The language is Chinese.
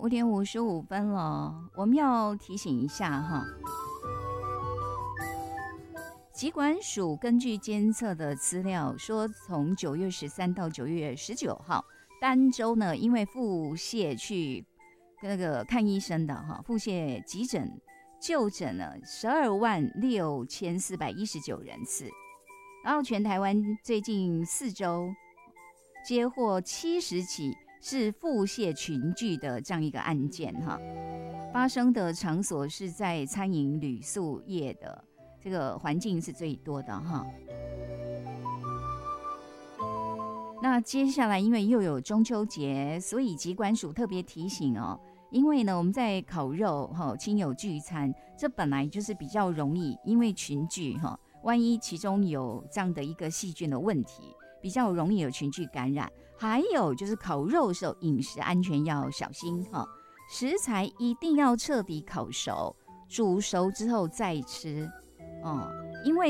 5:55了，我们要提醒一下哈。疾管署根据监测的资料说，从9月13到9月19号，单周呢，因为腹泻去那个看医生的哈，腹泻急诊就诊了126419人次，然后全台湾最近4周接获70起是腹泻群聚的这样一个案件哈，发生的场所是在餐饮旅宿业的这个环境是最多的哈。那接下来因为又有中秋节，所以疾管署特别提醒哦，因为呢我们在烤肉亲友聚餐，这本来就是比较容易因为群聚万一其中有这样的一个细菌的问题，比较容易有群聚感染。还有就是烤肉的时候饮食安全要小心食材一定要彻底烤熟，煮熟之后再吃因为